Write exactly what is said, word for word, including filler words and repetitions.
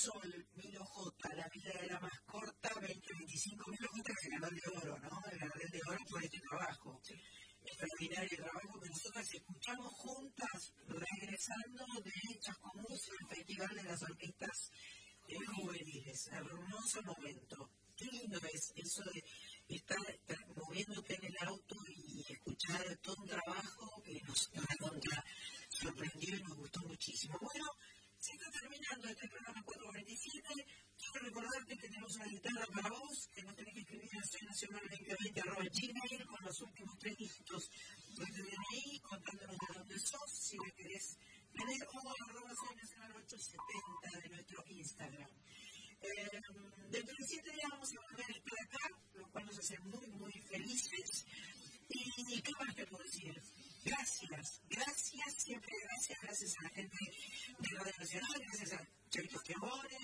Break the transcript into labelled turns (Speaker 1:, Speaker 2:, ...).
Speaker 1: Sol, Milo J, La vida era más corta, veinte veinticinco. Milo J es el ganador de oro, ¿no? El ganador de oro por este trabajo. Sí. Extraordinario trabajo que nosotras escuchamos juntas, regresando de Chascomús, el Festival de las Orquestas eh, Juveniles. Hermoso momento. Qué lindo es eso de estar moviéndote en el auto y escuchar todo un trabajo que nos recontra sorprendió y nos gustó muchísimo. Bueno, se está terminando este programa cuatro cuarenta y siete. Quiero recordarte que tenemos una guitarra para vos, que nos tenés que escribir a soy nacional veinte veinte arroba gmail con los últimos tres dígitos de tu D N I, contándonos de dónde sos, si la querés tener, o arroba soy nacional ochocientos setenta de nuestro Instagram. Eh, dentro de siete días vamos a volver a estar acá, lo cual nos hace muy, muy feliz.